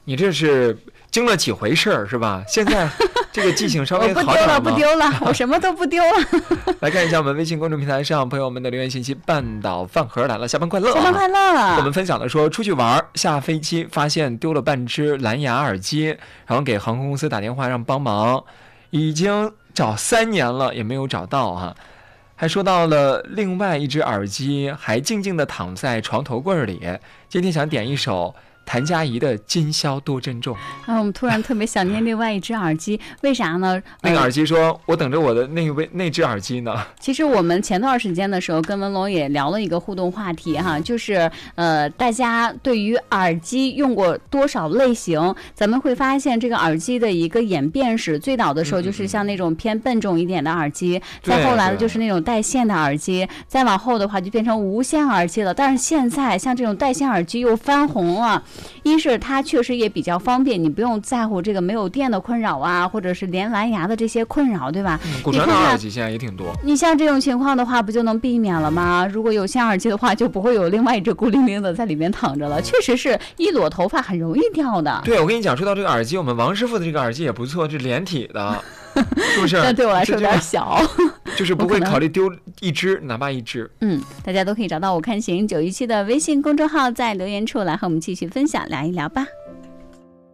你这是经了几回事儿是吧？现在这个记性稍微好点吗？ 我不丢了，我什么都不丢了。 来看一下我们微信公众平台上朋友们的留言信息。半岛饭盒来了，下班快乐！ 下班快乐！ 我们分享的说，出去玩下飞机发现丢了半只蓝牙耳机，然后给航空公司打电话让帮忙，已经找3年了也没有找到哈。还说到了另外一只耳机还静静地躺在床头柜里。今天想点一首谭佳怡的《今宵多珍重》。 我们突然特别想念另外一只耳机，为啥呢？ 那个耳机说：“我等着我的那只耳机呢。” 其实我们前段时间的时候跟文龙也聊了一个互动话题哈，就是大家对于耳机用过多少类型？咱们会发现这个耳机的一个演变史，最早的时候就是像那种偏笨重一点的耳机，再后来的就是那种带线的耳机，再往后的话就变成无线耳机了。但是现在像这种带线耳机又翻红了。一是它确实也比较方便，你不用在乎这个没有电的困扰啊，或者是连蓝牙的这些困扰，对吧？ 骨传导耳机现在也挺多。 你像这种情况的话，不就能避免了吗？如果有线耳机的话，就不会有另外一只孤零零的在里面躺着了。确实是一裸头发很容易掉的。 对，我跟你讲，说到这个耳机，我们王师傅的这个耳机也不错，是连体的，是不是？ 但对我来说有点小， 就是不会考虑丢一只，哪怕一只。 大家都可以找到我看行917的微信公众号，在留言处来和我们继续分享，聊一聊吧。